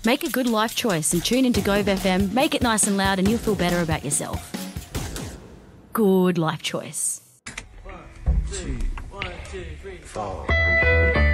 Make a good life choice and tune into Gove FM. Make it nice and loud and you'll feel better about yourself. Good life choice. 1, 2, 3, 4.